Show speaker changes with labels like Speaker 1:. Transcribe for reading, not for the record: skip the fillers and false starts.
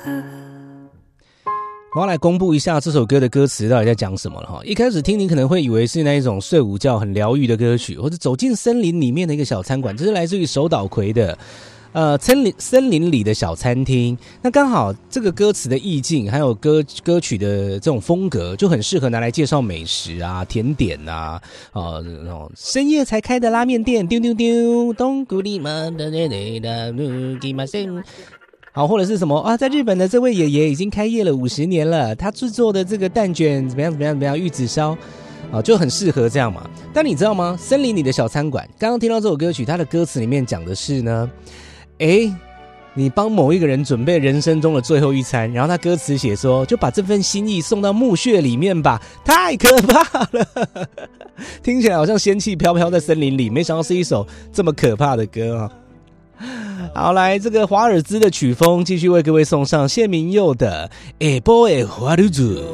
Speaker 1: 我要来公布一下这首歌的歌词到底在讲什么了哈。一开始听你可能会以为是那一种睡午觉很疗愈的歌曲，或者走进森林里面的一个小餐馆，这是来自于手岛葵的森林里的小餐厅。那刚好这个歌词的意境还有歌曲的这种风格就很适合拿来介绍美食啊、甜点啊，那种深夜才开的拉面店，丢丢丢东古里嘛的好，或者是什么啊？在日本的这位爷爷已经开业了50年了，他制作的这个蛋卷怎么样，玉子烧啊，就很适合这样嘛。但你知道吗？森林里的小餐馆，刚刚听到这首歌曲，它的歌词里面讲的是呢，你帮某一个人准备人生中的最后一餐，然后他歌词写说，就把这份心意送到墓穴里面吧，太可怕了，听起来好像仙气飘飘在森林里，没想到是一首这么可怕的歌啊。好，来这个华尔兹的曲风继续为各位送上谢明佑的《下晡的花露珠》。